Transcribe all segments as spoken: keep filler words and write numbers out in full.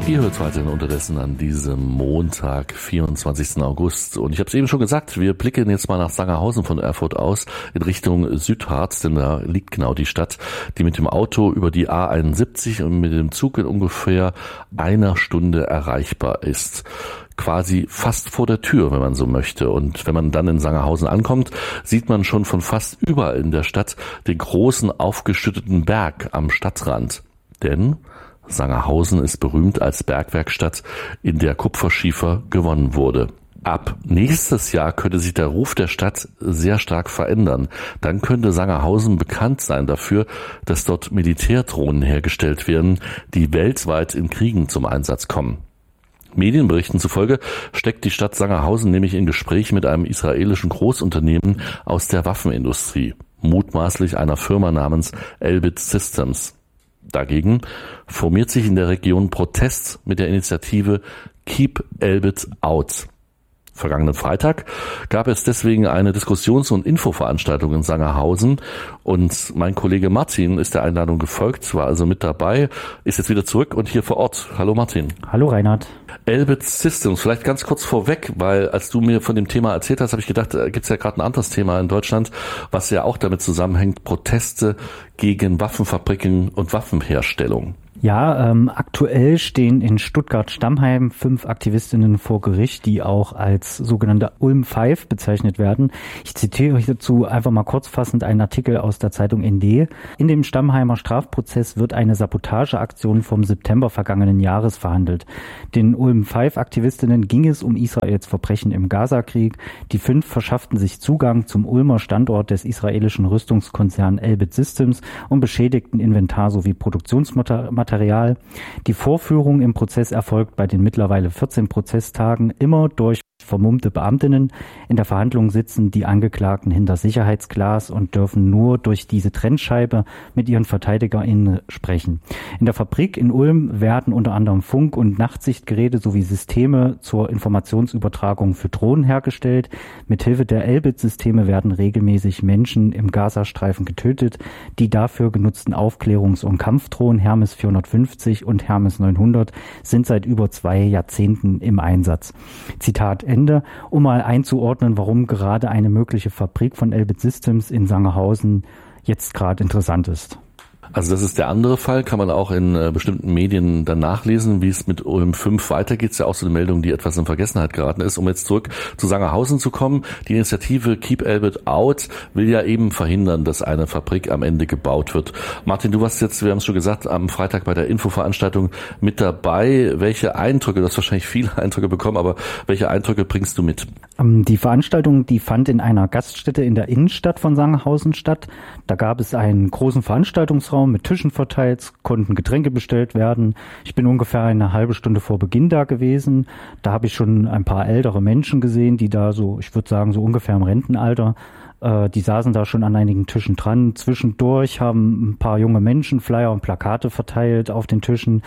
Ihr hört weiterhin unterdessen an diesem Montag, vierundzwanzigsten August. Und ich habe es eben schon gesagt, wir blicken jetzt mal nach Sangerhausen von Erfurt aus in Richtung Südharz, denn da liegt genau die Stadt, die mit dem Auto über die A einundsiebzig und mit dem Zug in ungefähr einer Stunde erreichbar ist. Quasi fast vor der Tür, wenn man so möchte. Und wenn man dann in Sangerhausen ankommt, sieht man schon von fast überall in der Stadt den großen aufgeschütteten Berg am Stadtrand. Denn Sangerhausen ist berühmt als Bergwerkstatt, in der Kupferschiefer gewonnen wurde. Ab nächstes Jahr könnte sich der Ruf der Stadt sehr stark verändern. Dann könnte Sangerhausen bekannt sein dafür, dass dort Militärdrohnen hergestellt werden, die weltweit in Kriegen zum Einsatz kommen. Medienberichten zufolge steckt die Stadt Sangerhausen nämlich in Gespräch mit einem israelischen Großunternehmen aus der Waffenindustrie, mutmaßlich einer Firma namens Elbit Systems. Dagegen formiert sich in der Region Protest mit der Initiative Keep Elbit Out. Vergangenen Freitag gab es deswegen eine Diskussions- und Infoveranstaltung in Sangerhausen und mein Kollege Martin ist der Einladung gefolgt, war also mit dabei, ist jetzt wieder zurück und hier vor Ort. Hallo Martin. Hallo Reinhard. Elbit Systems, vielleicht ganz kurz vorweg, weil als du mir von dem Thema erzählt hast, habe ich gedacht, da gibt es ja gerade ein anderes Thema in Deutschland, was ja auch damit zusammenhängt, Proteste gegen Waffenfabriken und Waffenherstellung. Ja, ähm, aktuell stehen in Stuttgart-Stammheim fünf Aktivistinnen vor Gericht, die auch als sogenannte Ulm Five bezeichnet werden. Ich zitiere hierzu einfach mal kurzfassend einen Artikel aus der Zeitung N D. In dem Stammheimer Strafprozess wird eine Sabotageaktion vom September vergangenen Jahres verhandelt. Den Ulm Five-Aktivistinnen ging es um Israels Verbrechen im Gazakrieg. Die fünf verschafften sich Zugang zum Ulmer Standort des israelischen Rüstungskonzerns Elbit Systems und beschädigten Inventar sowie Produktionsmaterial. Material. Die Vorführung im Prozess erfolgt bei den mittlerweile vierzehn Prozesstagen immer durch vermummte Beamtinnen. In der Verhandlung sitzen die Angeklagten hinter Sicherheitsglas und dürfen nur durch diese Trennscheibe mit ihren VerteidigerInnen sprechen. In der Fabrik in Ulm werden unter anderem Funk- und Nachtsichtgeräte sowie Systeme zur Informationsübertragung für Drohnen hergestellt. Mithilfe der Elbit-Systeme werden regelmäßig Menschen im Gazastreifen getötet. Die dafür genutzten Aufklärungs- und Kampfdrohnen Hermes vierhundertfünfzig und Hermes neunhundert sind seit über zwei Jahrzehnten im Einsatz. Zitat Ende, um mal einzuordnen, warum gerade eine mögliche Fabrik von Elbit Systems in Sangerhausen jetzt gerade interessant ist. Also das ist der andere Fall, kann man auch in äh, bestimmten Medien dann nachlesen, wie es mit Ulm fünf weitergeht. Ist ja auch so eine Meldung, die etwas in Vergessenheit geraten ist. Um jetzt zurück zu Sangerhausen zu kommen, die Initiative Keep Elbit Out will ja eben verhindern, dass eine Fabrik am Ende gebaut wird. Martin, du warst jetzt, wir haben es schon gesagt, am Freitag bei der Infoveranstaltung mit dabei. Welche Eindrücke, du hast wahrscheinlich viele Eindrücke bekommen, aber welche Eindrücke bringst du mit? Die Veranstaltung, die fand in einer Gaststätte in der Innenstadt von Sangerhausen statt. Da gab es einen großen Veranstaltungsraum mit Tischen verteilt, konnten Getränke bestellt werden. Ich bin ungefähr eine halbe Stunde vor Beginn da gewesen. Da habe ich schon ein paar ältere Menschen gesehen, die da so, ich würde sagen, so ungefähr im Rentenalter, äh, die saßen da schon an einigen Tischen dran. Zwischendurch haben ein paar junge Menschen Flyer und Plakate verteilt auf den Tischen.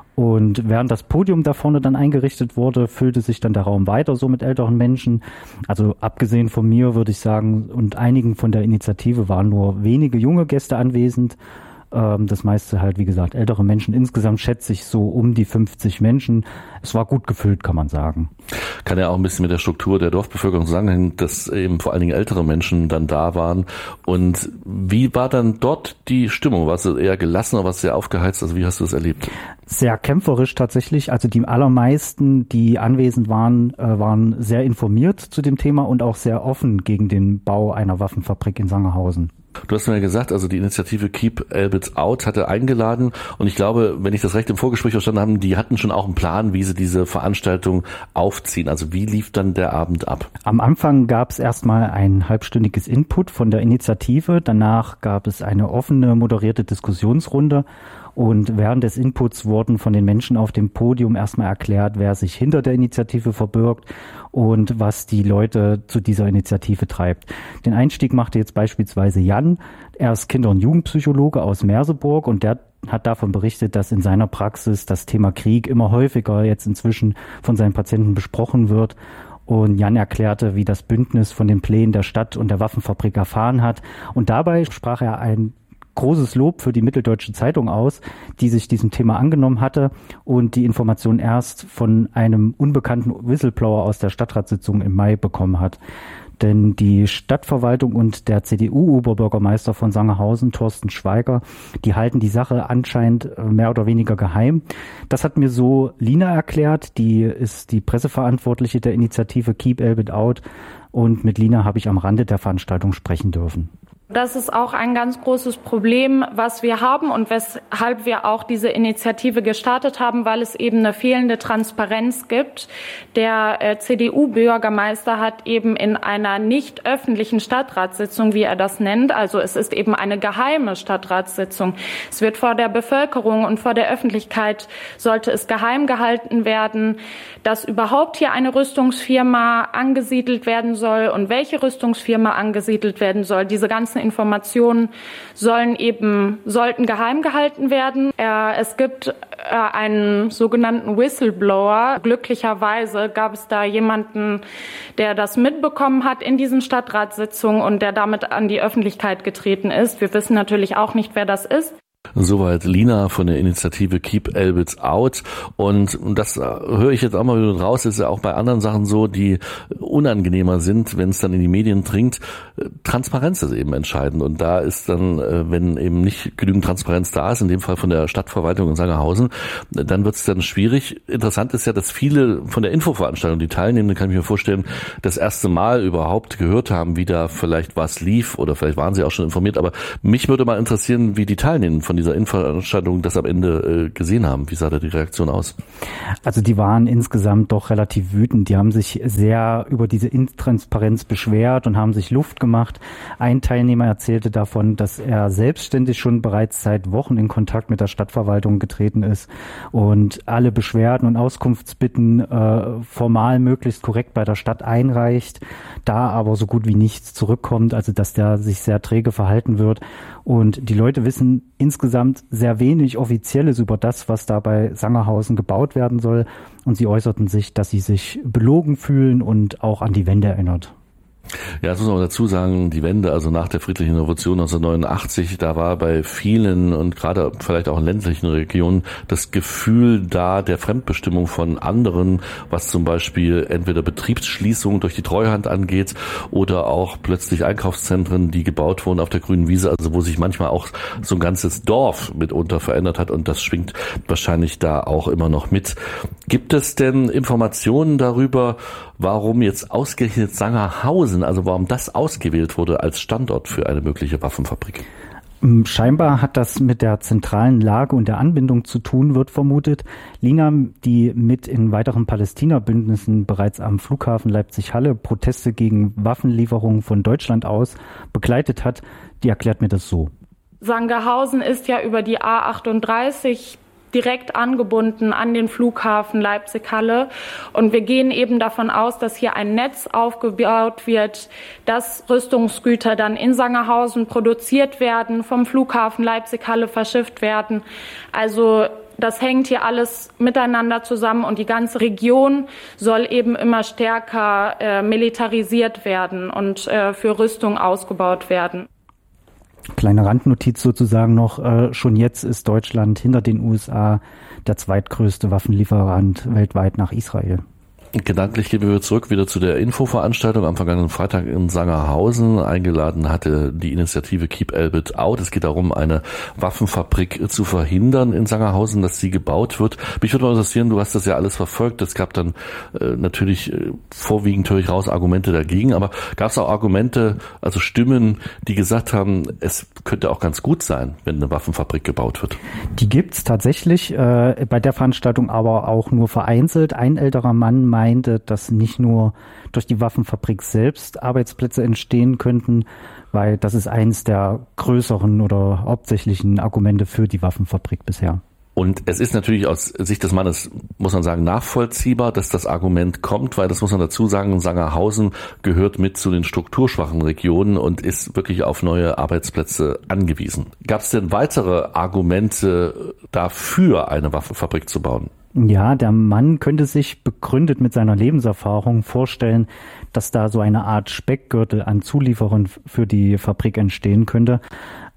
Und während das Podium da vorne dann eingerichtet wurde, füllte sich dann der Raum weiter so mit älteren Menschen. Also abgesehen von mir würde ich sagen, und einigen von der Initiative waren nur wenige junge Gäste anwesend. Das meiste halt, wie gesagt, ältere Menschen. Insgesamt schätze ich so um die fünfzig Menschen. Es war gut gefüllt, kann man sagen. Kann ja auch ein bisschen mit der Struktur der Dorfbevölkerung zusammenhängen, dass eben vor allen Dingen ältere Menschen dann da waren. Und wie war dann dort die Stimmung? War es eher gelassen oder war es sehr aufgeheizt? Also wie hast du es erlebt? Sehr kämpferisch tatsächlich. Also die allermeisten, die anwesend waren, waren sehr informiert zu dem Thema und auch sehr offen gegen den Bau einer Waffenfabrik in Sangerhausen. Du hast mir ja gesagt, also die Initiative Keep Elbit Out hatte eingeladen und ich glaube, wenn ich das recht im Vorgespräch verstanden habe, die hatten schon auch einen Plan, wie sie diese Veranstaltung aufziehen. Also wie lief dann der Abend ab? Am Anfang gab es erstmal ein halbstündiges Input von der Initiative. Danach gab es eine offene, moderierte Diskussionsrunde. Und während des Inputs wurden von den Menschen auf dem Podium erstmal erklärt, wer sich hinter der Initiative verbirgt und was die Leute zu dieser Initiative treibt. Den Einstieg machte jetzt beispielsweise Jan. Er ist Kinder- und Jugendpsychologe aus Merseburg und der hat davon berichtet, dass in seiner Praxis das Thema Krieg immer häufiger jetzt inzwischen von seinen Patienten besprochen wird. Und Jan erklärte, wie das Bündnis von den Plänen der Stadt und der Waffenfabrik erfahren hat. Und dabei sprach er ein großes Lob für die Mitteldeutsche Zeitung aus, die sich diesem Thema angenommen hatte und die Information erst von einem unbekannten Whistleblower aus der Stadtratssitzung im Mai bekommen hat. Denn die Stadtverwaltung und der C D U-Oberbürgermeister von Sangerhausen, Thorsten Schweiger, die halten die Sache anscheinend mehr oder weniger geheim. Das hat mir so Lina erklärt, die ist die Presseverantwortliche der Initiative Keep Elbit Out, und mit Lina habe ich am Rande der Veranstaltung sprechen dürfen. Das ist auch ein ganz großes Problem, was wir haben und weshalb wir auch diese Initiative gestartet haben, weil es eben eine fehlende Transparenz gibt. Der äh, C D U-Bürgermeister hat eben in einer nicht öffentlichen Stadtratssitzung, wie er das nennt, also es ist eben eine geheime Stadtratssitzung. Es wird vor der Bevölkerung und vor der Öffentlichkeit sollte es geheim gehalten werden, dass überhaupt hier eine Rüstungsfirma angesiedelt werden soll und welche Rüstungsfirma angesiedelt werden soll. Diese ganzen Informationen sollen eben, sollten geheim gehalten werden. Äh, es gibt äh, einen sogenannten Whistleblower. Glücklicherweise gab es da jemanden, der das mitbekommen hat in diesen Stadtratssitzungen und der damit an die Öffentlichkeit getreten ist. Wir wissen natürlich auch nicht, wer das ist. Soweit Lina von der Initiative Keep Elbit Out. Und das höre ich jetzt auch mal wieder raus, ist ja auch bei anderen Sachen so, die unangenehmer sind, wenn es dann in die Medien dringt. Transparenz ist eben entscheidend. Und da ist dann, wenn eben nicht genügend Transparenz da ist, in dem Fall von der Stadtverwaltung in Sangerhausen, dann wird es dann schwierig. Interessant ist ja, dass viele von der Infoveranstaltung, die Teilnehmenden, kann ich mir vorstellen, das erste Mal überhaupt gehört haben, wie da vielleicht was lief, oder vielleicht waren sie auch schon informiert. Aber mich würde mal interessieren, wie die Teilnehmenden von dieser Infoveranstaltung das am Ende äh, gesehen haben. Wie sah da die Reaktion aus? Also die waren insgesamt doch relativ wütend. Die haben sich sehr über diese Intransparenz beschwert und haben sich Luft gemacht. Ein Teilnehmer erzählte davon, dass er selbstständig schon bereits seit Wochen in Kontakt mit der Stadtverwaltung getreten ist und alle Beschwerden und Auskunftsbitten äh, formal möglichst korrekt bei der Stadt einreicht, da aber so gut wie nichts zurückkommt, also dass der sich sehr träge verhalten wird. Und die Leute wissen insgesamt sehr wenig Offizielles über das, was da bei Sangerhausen gebaut werden soll. Und sie äußerten sich, dass sie sich belogen fühlen und auch an die Wende erinnert. Ja, das muss man dazu sagen, die Wende, also nach der friedlichen Revolution neunzehnhundertneunundachtzig, da war bei vielen und gerade vielleicht auch in ländlichen Regionen das Gefühl da der Fremdbestimmung von anderen, was zum Beispiel entweder Betriebsschließungen durch die Treuhand angeht oder auch plötzlich Einkaufszentren, die gebaut wurden auf der grünen Wiese, also wo sich manchmal auch so ein ganzes Dorf mitunter verändert hat, und das schwingt wahrscheinlich da auch immer noch mit. Gibt es denn Informationen darüber, warum jetzt ausgerechnet Sangerhausen, also warum das ausgewählt wurde als Standort für eine mögliche Waffenfabrik? Scheinbar hat das mit der zentralen Lage und der Anbindung zu tun, wird vermutet. Lina, die mit in weiteren Palästina-Bündnissen bereits am Flughafen Leipzig-Halle Proteste gegen Waffenlieferungen von Deutschland aus begleitet hat, die erklärt mir das so. Sangerhausen ist ja über die A achtunddreißig direkt angebunden an den Flughafen Leipzig-Halle. Und wir gehen eben davon aus, dass hier ein Netz aufgebaut wird, dass Rüstungsgüter dann in Sangerhausen produziert werden, vom Flughafen Leipzig-Halle verschifft werden. Also das hängt hier alles miteinander zusammen und die ganze Region soll eben immer stärker äh, militarisiert werden und äh, für Rüstung ausgebaut werden. Kleine Randnotiz sozusagen noch, äh, schon jetzt ist Deutschland hinter den U S A der zweitgrößte Waffenlieferant weltweit nach Israel. Gedanklich gehen wir zurück wieder zu der Infoveranstaltung am vergangenen Freitag in Sangerhausen. Eingeladen hatte die Initiative Keep Elbit Out. Es geht darum, eine Waffenfabrik zu verhindern in Sangerhausen, dass sie gebaut wird. Mich würde mal interessieren, du hast das ja alles verfolgt. Es gab dann äh, natürlich äh, vorwiegend, höre ich raus, Argumente dagegen. Aber gab es auch Argumente, also Stimmen, die gesagt haben, es könnte auch ganz gut sein, wenn eine Waffenfabrik gebaut wird? Die gibt's tatsächlich, äh, bei der Veranstaltung aber auch nur vereinzelt. Ein älterer Mann meinte, meinte, dass nicht nur durch die Waffenfabrik selbst Arbeitsplätze entstehen könnten, weil das ist eins der größeren oder hauptsächlichen Argumente für die Waffenfabrik bisher. Und es ist natürlich aus Sicht des Mannes, muss man sagen, nachvollziehbar, dass das Argument kommt, weil das muss man dazu sagen, Sangerhausen gehört mit zu den strukturschwachen Regionen und ist wirklich auf neue Arbeitsplätze angewiesen. Gab es denn weitere Argumente dafür, eine Waffenfabrik zu bauen? Ja, der Mann könnte sich begründet mit seiner Lebenserfahrung vorstellen, dass da so eine Art Speckgürtel an Zulieferern für die Fabrik entstehen könnte.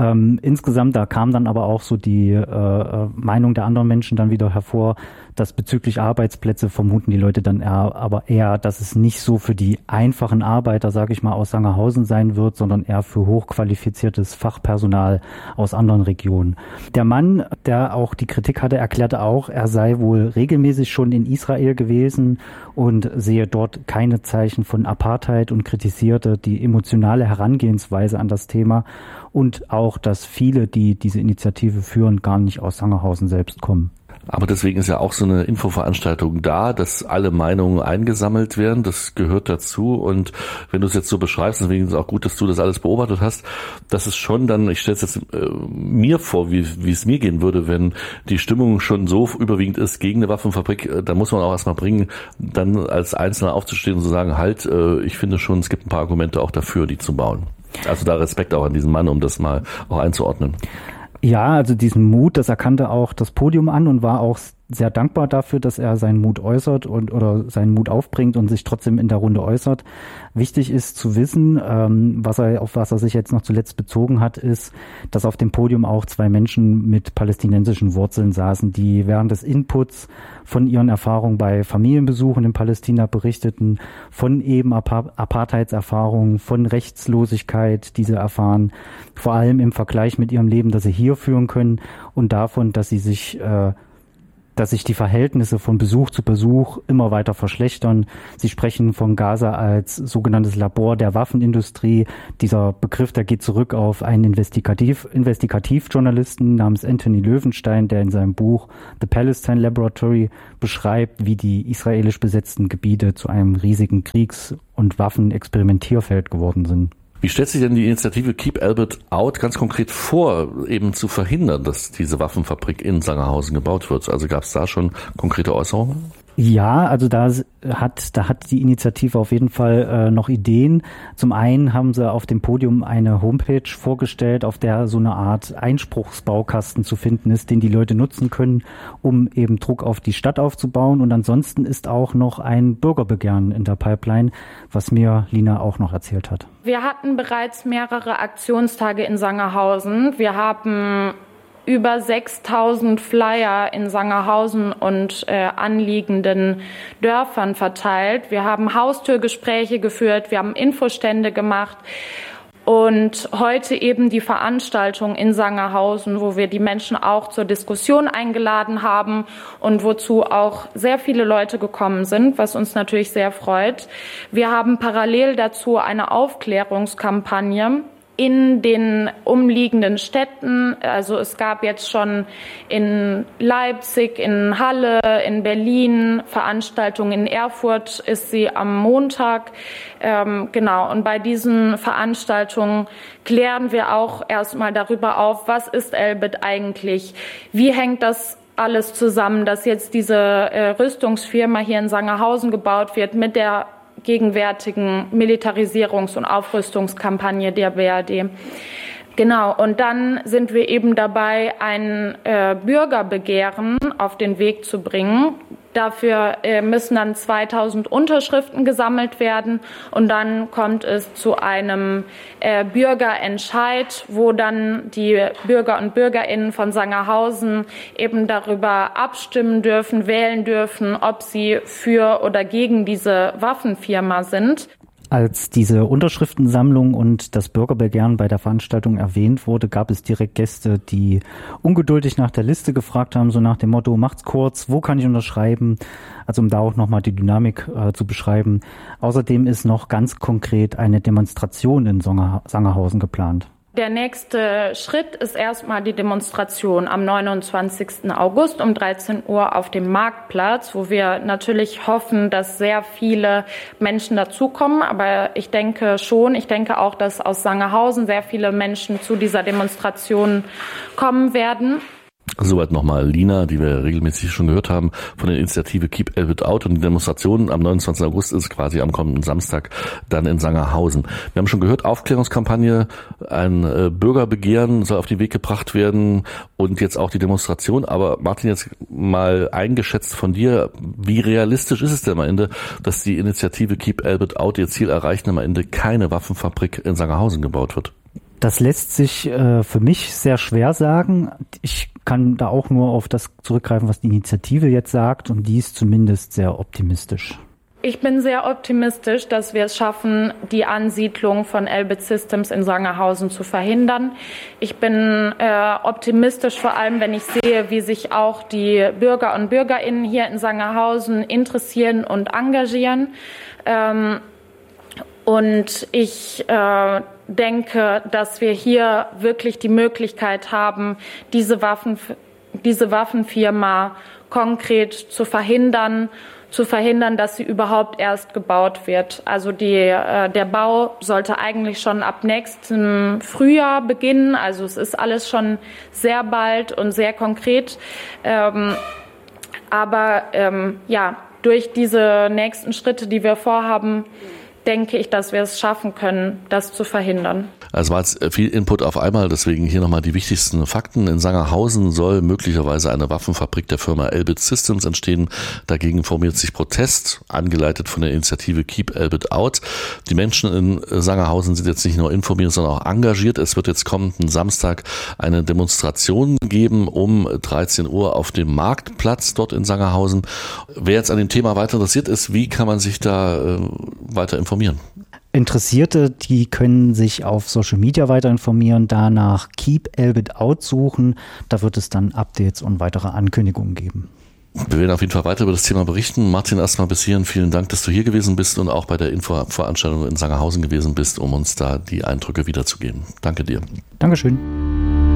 Ähm, insgesamt, da kam dann aber auch so die äh, Meinung der anderen Menschen dann wieder hervor, dass bezüglich Arbeitsplätze vermuten die Leute dann eher, aber eher, dass es nicht so für die einfachen Arbeiter, sage ich mal, aus Sangerhausen sein wird, sondern eher für hochqualifiziertes Fachpersonal aus anderen Regionen. Der Mann, der auch die Kritik hatte, erklärte auch, er sei wohl regelmäßig schon in Israel gewesen und sehe dort keine Zeichen von Apartheid und kritisierte die emotionale Herangehensweise an das Thema und auch, dass viele, die diese Initiative führen, gar nicht aus Sangerhausen selbst kommen. Aber deswegen ist ja auch so eine Infoveranstaltung da, dass alle Meinungen eingesammelt werden. Das gehört dazu. Und wenn du es jetzt so beschreibst, deswegen ist es auch gut, dass du das alles beobachtet hast, das ist schon dann, ich stelle es jetzt äh, mir vor, wie, wie es mir gehen würde, wenn die Stimmung schon so überwiegend ist gegen eine Waffenfabrik, äh, da muss man auch erstmal bringen, dann als Einzelner aufzustehen und zu sagen, halt, äh, ich finde schon, es gibt ein paar Argumente auch dafür, die zu bauen. Also da Respekt auch an diesen Mann, um das mal auch einzuordnen. Ja, also diesen Mut, das erkannte auch das Podium an und war auch sehr dankbar dafür, dass er seinen Mut äußert und oder seinen Mut aufbringt und sich trotzdem in der Runde äußert. Wichtig ist zu wissen, ähm, was er auf was er sich jetzt noch zuletzt bezogen hat, ist, dass auf dem Podium auch zwei Menschen mit palästinensischen Wurzeln saßen, die während des Inputs von ihren Erfahrungen bei Familienbesuchen in Palästina berichteten, von eben Apar- Apartheidserfahrungen, von Rechtslosigkeit, die sie erfahren, vor allem im Vergleich mit ihrem Leben, das sie hier führen können und davon, dass sie sich äh, dass sich die Verhältnisse von Besuch zu Besuch immer weiter verschlechtern. Sie sprechen von Gaza als sogenanntes Labor der Waffenindustrie. Dieser Begriff, der geht zurück auf einen Investigativ, Investigativjournalisten namens Anthony Löwenstein, der in seinem Buch The Palestine Laboratory beschreibt, wie die israelisch besetzten Gebiete zu einem riesigen Kriegs- und Waffenexperimentierfeld geworden sind. Wie stellt sich denn die Initiative Keep Albert Out ganz konkret vor, eben zu verhindern, dass diese Waffenfabrik in Sangerhausen gebaut wird? Also gab es da schon konkrete Äußerungen? Ja, also da hat da hat die Initiative auf jeden Fall äh, noch Ideen. Zum einen haben sie auf dem Podium eine Homepage vorgestellt, auf der so eine Art Einspruchsbaukasten zu finden ist, den die Leute nutzen können, um eben Druck auf die Stadt aufzubauen. Und ansonsten ist auch noch ein Bürgerbegehren in der Pipeline, was mir Lina auch noch erzählt hat. Wir hatten bereits mehrere Aktionstage in Sangerhausen. Wir haben über sechstausend Flyer in Sangerhausen und äh, anliegenden Dörfern verteilt. Wir haben Haustürgespräche geführt, wir haben Infostände gemacht und heute eben die Veranstaltung in Sangerhausen, wo wir die Menschen auch zur Diskussion eingeladen haben und wozu auch sehr viele Leute gekommen sind, was uns natürlich sehr freut. Wir haben parallel dazu eine Aufklärungskampagne in den umliegenden Städten. Also es gab jetzt schon in Leipzig, in Halle, in Berlin Veranstaltungen. In Erfurt ist sie am Montag. Ähm, genau. Und bei diesen Veranstaltungen klären wir auch erstmal darüber auf, was ist Elbit eigentlich? Wie hängt das alles zusammen, dass jetzt diese äh, Rüstungsfirma hier in Sangerhausen gebaut wird mit der gegenwärtigen Militarisierungs- und Aufrüstungskampagne der B R D. Genau, und dann sind wir eben dabei, ein äh, Bürgerbegehren auf den Weg zu bringen. Dafür äh, müssen dann zweitausend Unterschriften gesammelt werden und dann kommt es zu einem äh, Bürgerentscheid, wo dann die Bürger und Bürgerinnen von Sangerhausen eben darüber abstimmen dürfen, wählen dürfen, ob sie für oder gegen diese Waffenfirma sind. Als diese Unterschriftensammlung und das Bürgerbegehren bei der Veranstaltung erwähnt wurde, gab es direkt Gäste, die ungeduldig nach der Liste gefragt haben, so nach dem Motto, macht's kurz, wo kann ich unterschreiben? Also um da auch nochmal die Dynamik äh, zu beschreiben. Außerdem ist noch ganz konkret eine Demonstration in Sangerhausen geplant. Der nächste Schritt ist erstmal die Demonstration am neunundzwanzigsten August um dreizehn Uhr auf dem Marktplatz, wo wir natürlich hoffen, dass sehr viele Menschen dazukommen. Aber ich denke schon, ich denke auch, dass aus Sangerhausen sehr viele Menschen zu dieser Demonstration kommen werden. Soweit nochmal Lina, die wir regelmäßig schon gehört haben, von der Initiative Keep Elbit Out. Und die Demonstration am neunundzwanzigsten August ist quasi am kommenden Samstag dann in Sangerhausen. Wir haben schon gehört, Aufklärungskampagne, ein äh, Bürgerbegehren soll auf den Weg gebracht werden und jetzt auch die Demonstration. Aber Martin, jetzt mal eingeschätzt von dir, wie realistisch ist es denn am Ende, dass die Initiative Keep Elbit Out ihr Ziel erreicht und am Ende keine Waffenfabrik in Sangerhausen gebaut wird? Das lässt sich äh, für mich sehr schwer sagen. Ich kann da auch nur auf das zurückgreifen, was die Initiative jetzt sagt, und die ist zumindest sehr optimistisch. Ich bin sehr optimistisch, dass wir es schaffen, die Ansiedlung von Elbit Systems in Sangerhausen zu verhindern. Ich bin äh, optimistisch, vor allem wenn ich sehe, wie sich auch die Bürger und Bürgerinnen hier in Sangerhausen interessieren und engagieren. Ähm, und ich äh, denke, dass wir hier wirklich die Möglichkeit haben, diese Waffen, diese Waffenfirma konkret zu verhindern, zu verhindern, dass sie überhaupt erst gebaut wird. Also die, äh, der Bau sollte eigentlich schon ab nächstem Frühjahr beginnen. Also es ist alles schon sehr bald und sehr konkret. Ähm, aber ähm, ja, durch diese nächsten Schritte, die wir vorhaben, denke ich, dass wir es schaffen können, das zu verhindern. Es war jetzt viel Input auf einmal, deswegen hier nochmal die wichtigsten Fakten. In Sangerhausen soll möglicherweise eine Waffenfabrik der Firma Elbit Systems entstehen. Dagegen formiert sich Protest, angeleitet von der Initiative Keep Elbit Out. Die Menschen in Sangerhausen sind jetzt nicht nur informiert, sondern auch engagiert. Es wird jetzt kommenden Samstag eine Demonstration geben um dreizehn Uhr auf dem Marktplatz dort in Sangerhausen. Wer jetzt an dem Thema weiter interessiert ist, wie kann man sich da äh, weiter informieren? Interessierte, die können sich auf Social Media weiter informieren, danach Keep Elbit Out suchen. Da wird es dann Updates und weitere Ankündigungen geben. Wir werden auf jeden Fall weiter über das Thema berichten. Martin, erstmal bis hierhin vielen Dank, dass du hier gewesen bist und auch bei der Infoveranstaltung in Sangerhausen gewesen bist, um uns da die Eindrücke wiederzugeben. Danke dir. Dankeschön.